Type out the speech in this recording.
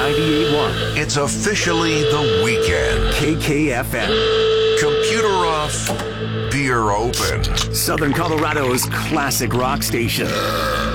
98.1. It's officially the weekend. KKFM. Computer off, beer open. Southern Colorado's classic rock station.